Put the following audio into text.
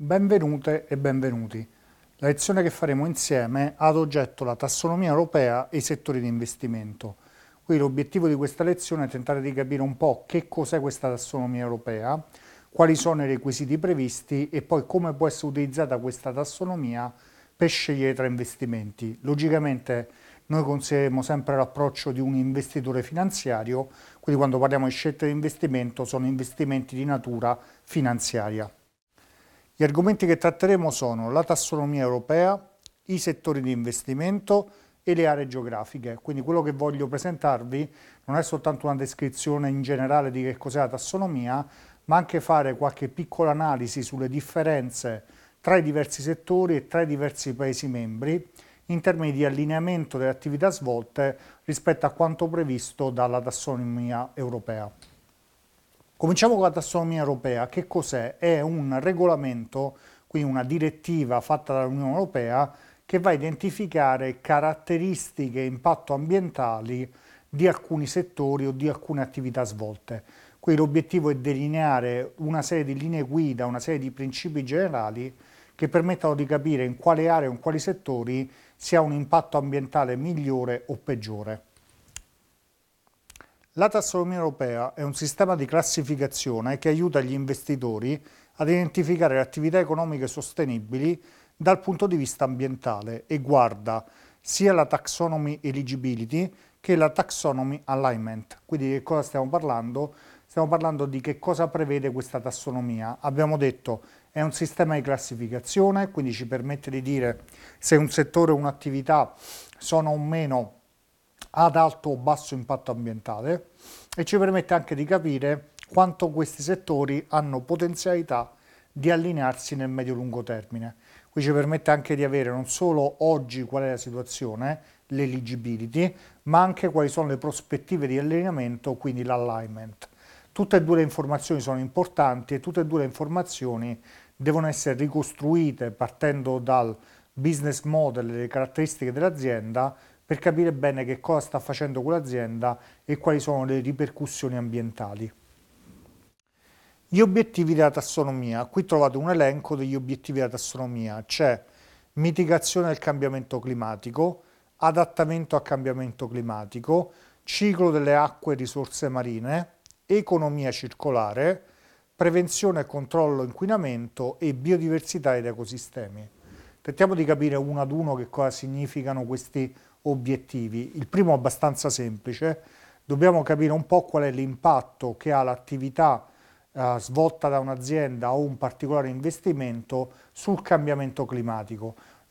Benvenute e benvenuti. La lezione che faremo insieme ha ad oggetto la tassonomia europea e i settori di investimento. Qui l'obiettivo di questa lezione è tentare di capire un po' che cos'è questa tassonomia europea, quali sono i requisiti previsti e poi come può essere utilizzata questa tassonomia per scegliere tra investimenti. Logicamente noi consideriamo sempre l'approccio di un investitore finanziario, quindi quando parliamo di scelte di investimento sono investimenti di natura finanziaria. Gli argomenti che tratteremo sono la tassonomia europea, i settori di investimento e le aree geografiche. Quindi quello che voglio presentarvi non è soltanto una descrizione in generale di che cos'è la tassonomia, ma anche fare qualche piccola analisi sulle differenze tra i diversi settori e tra i diversi Paesi membri in termini di allineamento delle attività svolte rispetto a quanto previsto dalla tassonomia europea. Cominciamo con la tassonomia europea. Che cos'è? È un regolamento, quindi una direttiva fatta dall'Unione Europea che va a identificare caratteristiche e impatto ambientali di alcuni settori o di alcune attività svolte. Qui l'obiettivo è delineare una serie di linee guida, una serie di principi generali che permettano di capire in quale aree o in quali settori si ha un impatto ambientale migliore o peggiore. La tassonomia europea è un sistema di classificazione che aiuta gli investitori ad identificare le attività economiche sostenibili dal punto di vista ambientale e guarda sia la taxonomy eligibility che la taxonomy alignment. Quindi di che cosa stiamo parlando? Stiamo parlando di che cosa prevede questa tassonomia. Abbiamo detto è un sistema di classificazione, quindi ci permette di dire se un settore o un'attività sono o meno ad alto o basso impatto ambientale e ci permette anche di capire quanto questi settori hanno potenzialità di allinearsi nel medio-lungo termine. Qui ci permette anche di avere non solo oggi qual è la situazione, l'eligibility, ma anche quali sono le prospettive di allineamento, quindi l'alignment. Tutte e due le informazioni sono importanti e tutte e due le informazioni devono essere ricostruite partendo dal business model e le caratteristiche dell'azienda per capire bene che cosa sta facendo quell'azienda e quali sono le ripercussioni ambientali. Gli obiettivi della tassonomia. Qui trovate un elenco degli obiettivi della tassonomia. C'è mitigazione del cambiamento climatico, adattamento al cambiamento climatico, ciclo delle acque e risorse marine, economia circolare, prevenzione e controllo inquinamento e biodiversità ed ecosistemi. Tentiamo di capire uno ad uno che cosa significano questi obiettivi. Il primo è abbastanza semplice, dobbiamo capire un po' qual è l'impatto che ha l'attività svolta da un'azienda o un particolare investimento sul cambiamento climatico.